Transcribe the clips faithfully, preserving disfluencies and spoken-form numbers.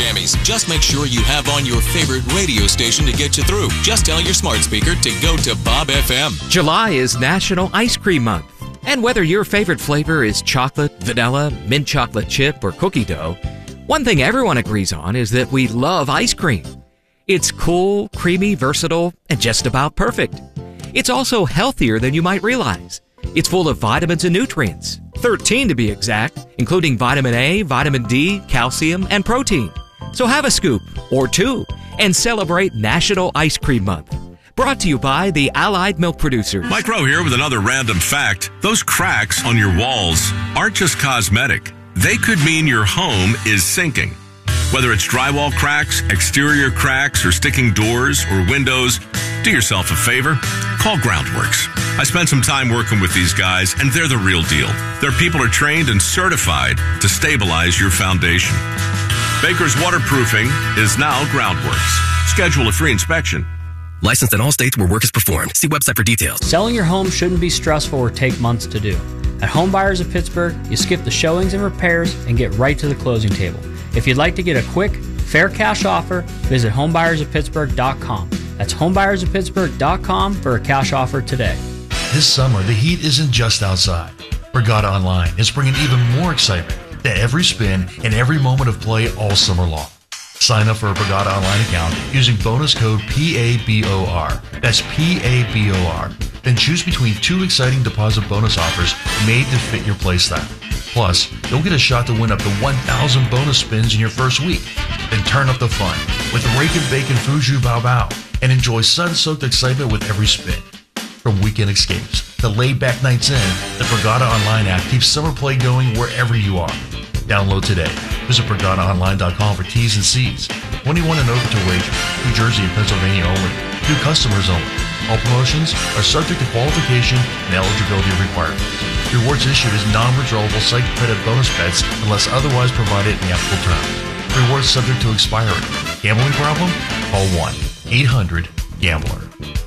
jammies. Just make sure you have on your favorite radio station to get you through. Just tell your smart speaker to go to Bob F M. July is National Ice Cream Month. And whether your favorite flavor is chocolate, vanilla, mint chocolate chip, or cookie dough, one thing everyone agrees on is that we love ice cream. It's cool, creamy, versatile, and just about perfect. It's also healthier than you might realize. It's full of vitamins and nutrients, thirteen to be exact, including vitamin A, vitamin D, calcium, and protein. So have a scoop or two and celebrate National Ice Cream Month. Brought to you by the Allied Milk Producers. Mike Rowe here with another random fact. Those cracks on your walls aren't just cosmetic. They could mean your home is sinking. Whether it's drywall cracks, exterior cracks, or sticking doors or windows, do yourself a favor. Call Groundworks. I spent some time working with these guys, and they're the real deal. Their people are trained and certified to stabilize your foundation. Baker's Waterproofing is now Groundworks. Schedule a free inspection. Licensed in all states where work is performed. See website for details. Selling your home shouldn't be stressful or take months to do. At Home Buyers of Pittsburgh, you skip the showings and repairs and get right to the closing table. If you'd like to get a quick, fair cash offer, visit home buyers of pittsburgh dot com. That's home buyers of pittsburgh dot com for a cash offer today. This summer, the heat isn't just outside. Regatta Online is bringing even more excitement to every spin and every moment of play all summer long. Sign up for a Regatta Online account using bonus code P A B O R. That's P A B O R. Then choose between two exciting deposit bonus offers made to fit your playstyle. Plus, you'll get a shot to win up to one thousand bonus spins in your first week. Then turn up the fun with Rake and Bake and Fuju Bao Bao and enjoy sun-soaked excitement with every spin. From weekend escapes to laid-back nights in, the Regatta Online app keeps summer play going wherever you are. Download today. Visit Regatta Online dot com for T's and C's. twenty-one and over to wager. New Jersey and Pennsylvania only. New customers only. All promotions are subject to qualification and eligibility requirements. Rewards issued as non-withdrawable site credit bonus bets unless otherwise provided in the applicable terms. Rewards subject to expiry. Gambling problem? Call one eight hundred gambler.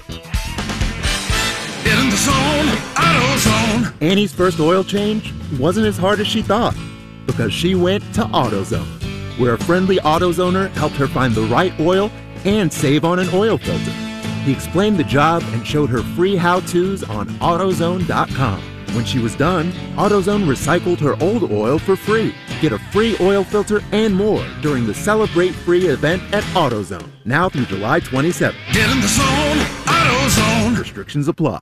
In the zone, AutoZone. Annie's first oil change wasn't as hard as she thought because she went to AutoZone, where a friendly AutoZoner helped her find the right oil and save on an oil filter. He explained the job and showed her free how-tos on AutoZone dot com. When she was done, AutoZone recycled her old oil for free. Get a free oil filter and more during the Celebrate Free event at AutoZone, now through July twenty-seventh. Get in the zone, AutoZone. Restrictions apply.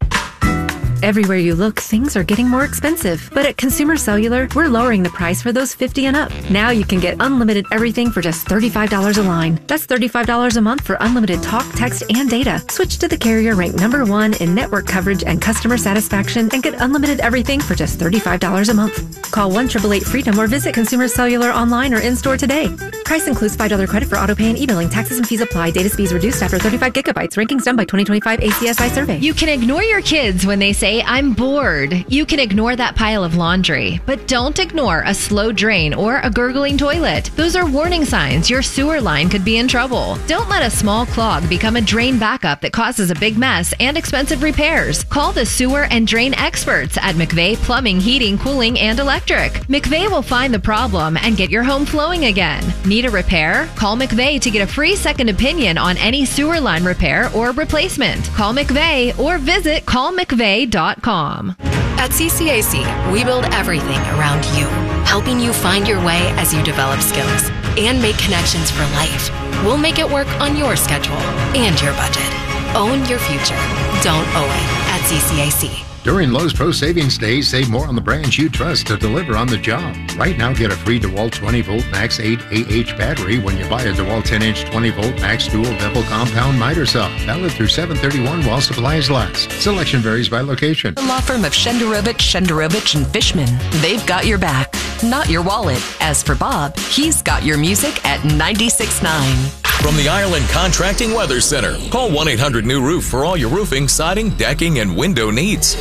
Everywhere you look, things are getting more expensive. But at Consumer Cellular, we're lowering the price for those fifty and up. Now you can get unlimited everything for just thirty-five dollars a line. That's thirty-five dollars a month for unlimited talk, text, and data. Switch to the carrier ranked number one in network coverage and customer satisfaction and get unlimited everything for just thirty-five dollars a month. Call one eight eight eight freedom or visit Consumer Cellular online or in-store today. Price includes five dollars credit for auto-pay and e-billing. Taxes and fees apply. Data speeds reduced after thirty-five gigabytes. Rankings done by twenty twenty-five A C S I survey. You can ignore your kids when they say, "I'm bored." You can ignore that pile of laundry, but don't ignore a slow drain or a gurgling toilet. Those are warning signs your sewer line could be in trouble. Don't let a small clog become a drain backup that causes a big mess and expensive repairs. Call the sewer and drain experts at McVeigh Plumbing, Heating, Cooling, and Electric. McVeigh will find the problem and get your home flowing again. Need a repair? Call McVeigh to get a free second opinion on any sewer line repair or replacement. Call McVeigh or visit call mcveigh dot com. At C C A C, we build everything around you, helping you find your way as you develop skills and make connections for life. We'll make it work on your schedule and your budget. Own your future. Don't owe it at C C A C. During Lowe's Pro Savings Days, save more on the brands you trust to deliver on the job. Right now, get a free DeWalt twenty volt Max eight A H battery when you buy a DeWalt ten inch twenty volt Max Dual Double Compound Miter Cell. Valid through seven thirty-one while supplies last. Selection varies by location. The law firm of Shenderovich, Shenderovich, and Fishman. They've got your back, not your wallet. As for Bob, he's got your music at ninety-six point nine. From the Ireland Contracting Weather Center, call one eight hundred new roof for all your roofing, siding, decking, and window needs.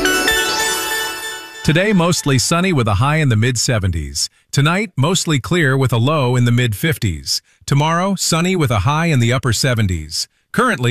Today, mostly sunny with a high in the mid seventies. Tonight, mostly clear with a low in the mid fifties. Tomorrow, sunny with a high in the upper seventies. Currently,